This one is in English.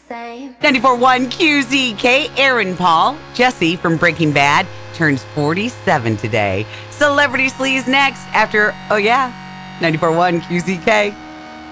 94.1 QZK, Aaron Paul. Jesse from Breaking Bad turns 47 today. Celebrity Sleaze next after, 94.1 QZK.